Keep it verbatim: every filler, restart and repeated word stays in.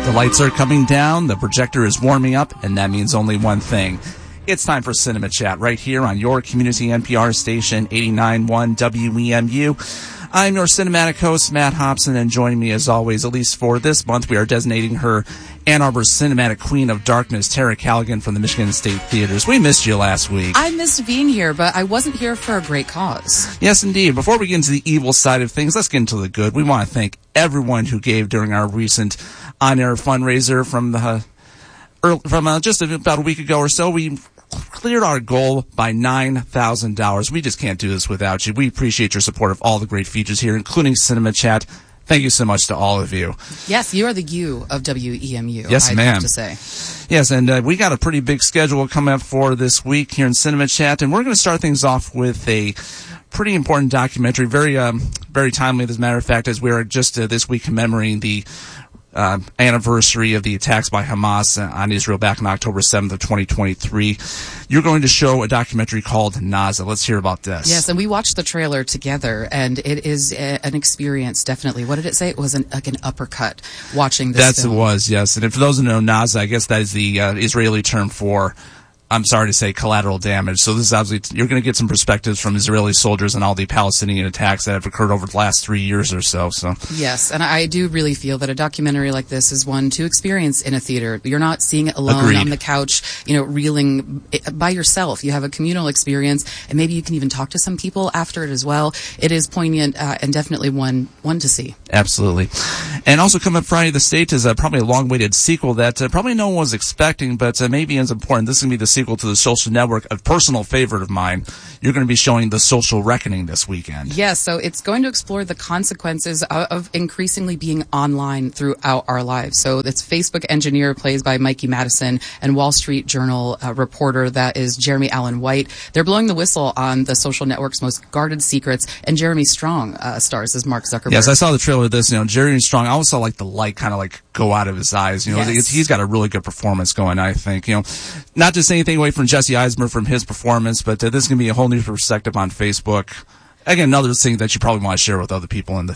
The lights are coming down, the projector is warming up, and that means only one thing. It's time for Cinema Chat right here on your community N P R station, eighty-nine point one W E M U. I'm your cinematic host, Matt Hobson, and joining me as always, at least for this month, we are designating her Ann Arbor's Cinematic Queen of Darkness, Tara Callaghan from the Michigan State Theaters. We missed you last week. I missed being here, but I wasn't here for a great cause. Yes, indeed. Before we get into the evil side of things, let's get into the good. We want to thank everyone who gave during our recent on-air fundraiser from the uh, early, from uh, just about a week ago or so. We cleared our goal by nine thousand dollars. We just can't do this without you. We appreciate your support of all the great features here, including Cinema Chat. Thank you so much to all of you. Yes, you are the you of W E M U. Yes, I'd ma'am. have to say. Yes, and uh, we got a pretty big schedule coming up for this week here in Cinema Chat, and we're going to start things off with a pretty important documentary, very, um, very timely, as a matter of fact, as we are just uh, this week commemorating the Uh, anniversary of the attacks by Hamas on Israel back on October seventh of twenty twenty-three. You're going to show a documentary called Naza. Let's hear about this. Yes, and we watched the trailer together, and it is a, an experience, definitely. What did it say? It was an, like an uppercut watching this That's film. it was, yes. And for those who know Naza, I guess that is the uh, Israeli term for, I'm sorry to say, collateral damage. So this is obviously, you're going to get some perspectives from Israeli soldiers and all the Palestinian attacks that have occurred over the last three years or so. So yes, and I do really feel that a documentary like this is one to experience in a theater. You're not seeing it alone Agreed. on the couch, you know, reeling by yourself. You have a communal experience, and maybe you can even talk to some people after it as well. It is poignant uh, and definitely one one to see. Absolutely. And also coming up Friday the State is uh, probably a long-awaited sequel that uh, probably no one was expecting, but uh, maybe is important. This is going to be the sequel to The Social Network, a personal favorite of mine. You're going to be showing The Social Reckoning this weekend. Yes, so it's going to explore the consequences of, of increasingly being online throughout our lives. So it's Facebook engineer, plays by Mikey Madison, and Wall Street Journal uh, reporter, that is Jeremy Allen White. They're blowing the whistle on the social network's most guarded secrets, and Jeremy Strong uh, stars as Mark Zuckerberg. Yes, I saw the trailer of this. You know, Jeremy Strong, I always saw like the light kind of like go out of his eyes. You know, Yes. he's got a really good performance going, I think. You know, not to say anything away from Jesse Eisner from his performance, but uh, this is going to be a whole new perspective on Facebook. Again, another thing that you probably want to share with other people in the